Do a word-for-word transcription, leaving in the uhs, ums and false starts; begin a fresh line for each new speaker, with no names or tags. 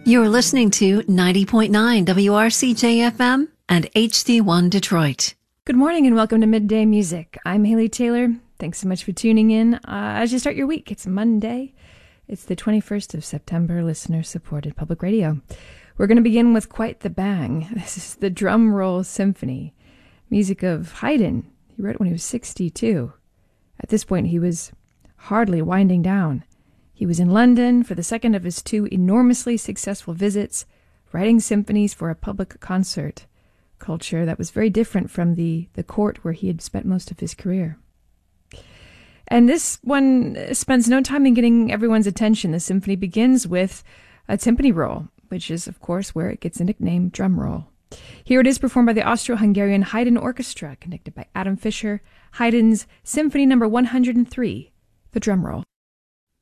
You're listening to ninety point nine W R C J F M and H D one Detroit.
Good morning and welcome to Midday Music. I'm Haley Taylor. Thanks so much for tuning in. Uh, as you start your week, it's Monday. It's the twenty-first of September, listener-supported public radio. We're going to begin with quite the bang. This is the Drum Roll Symphony, music of Haydn. He wrote it when he was sixty-two. At this point, he was hardly winding down. He was in London for the second of his two enormously successful visits, writing symphonies for a public concert culture that was very different from the, the court where he had spent most of his career. And this one spends no time in getting everyone's attention. The symphony begins with a timpani roll, which is, of course, where it gets the nickname drum roll. Here it is performed by the Austro-Hungarian Haydn Orchestra, conducted by Adam Fischer, Haydn's Symphony Number one hundred three, the Drum Roll.